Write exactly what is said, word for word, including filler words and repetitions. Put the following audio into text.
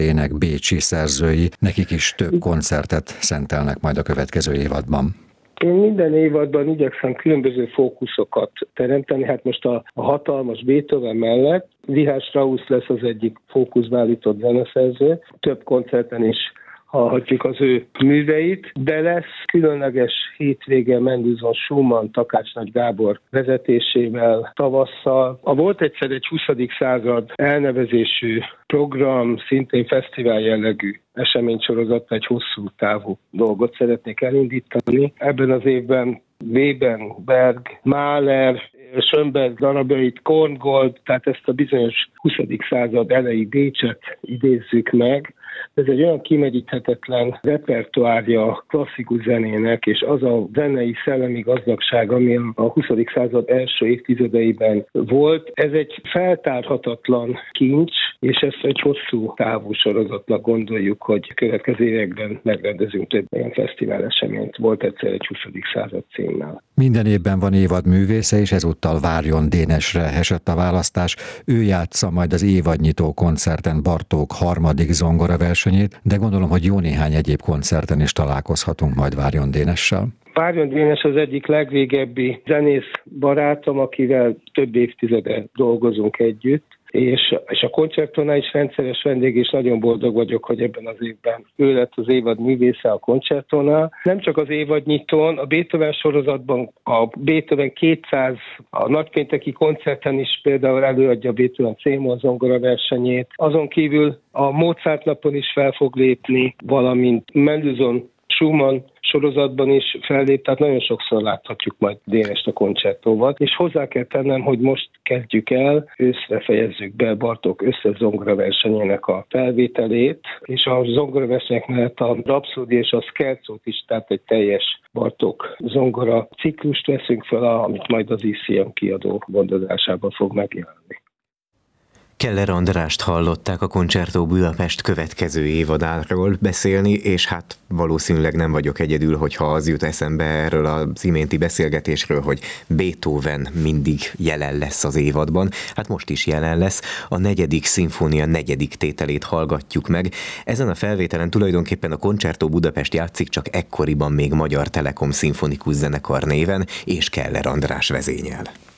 ének bécsi szerzői, nekik is több koncertet szentelnek majd a következő évadban. Én minden évadban igyekszem különböző fókuszokat teremteni, hát most a, a hatalmas Beethoven mellett Richard Strauss lesz az egyik fókuszba állított zeneszerző, több koncerten is hallhatjuk az ő műveit, de lesz különleges hétvége Mendelssohn, Schumann, Takács Nagy Gábor vezetésével tavasszal. A Volt egyszer egy huszadik század elnevezésű program, szintén fesztivál jellegű eseménysorozat, egy hosszú távú dolgot szeretnék elindítani. Ebben az évben Webern, Berg, Mahler, Schönberg darabjait, Korngold, tehát ezt a bizonyos huszadik század elejé Bécset idézzük meg. Ez egy olyan kimeríthetetlen repertoárja klasszikus zenének, és az a zenei szellemi gazdagság, ami a huszadik század első évtizedeiben volt, ez egy feltárhatatlan kincs, és ezt egy hosszú távú sorozatnak gondoljuk, hogy következő években megrendezünk több ilyen fesztivál eseményt. Volt egyszer egy huszadik század címmel. Minden évben van évad művésze, és ezúttal Várjon Dénesre esett a választás. Ő játsza majd az évadnyitó koncerten Bartók harmadik zongoraversenyét, de gondolom, hogy jó néhány egyéb koncerten is találkozhatunk majd Várjon Dénessel. Várjon Dénes az egyik legrégebbi zenész barátom, akivel több évtizede dolgozunk együtt, és, és a koncertonál is rendszeres vendég, és nagyon boldog vagyok, hogy ebben az évben ő lett az évad művésze a koncertonál. Nem csak az évadnyitón, a Beethoven sorozatban a Beethoven kétszáz, a nagypénteki koncerten is például előadja a Beethoven C-moll zongora versenyét. Azon kívül a Mozart napon is fel fog lépni, valamint Mendelssohn, Schumann sorozatban is fellép, tehát nagyon sokszor láthatjuk majd Dénest a koncertóval. És hozzá kell tennem, hogy most kezdjük el, őszre fejezzük be Bartók összes zongoraversenyének a felvételét, és a zongoraversenyek mellett a Rhapsody és a Scherzót is, tehát egy teljes Bartók zongora ciklust veszünk fel, amit majd az i cé em kiadó gondozásában fog megjelenni. Keller Andrást hallották a Concerto Budapest következő évadáról beszélni, és hát valószínűleg nem vagyok egyedül, hogyha az jut eszembe erről az iménti beszélgetésről, hogy Beethoven mindig jelen lesz az évadban. Hát most is jelen lesz. A negyedik szimfónia negyedik tételét hallgatjuk meg. Ezen a felvételen tulajdonképpen a Concerto Budapest játszik, csak ekkoriban még Magyar Telekom Szimfonikus Zenekar néven, és Keller András vezényel.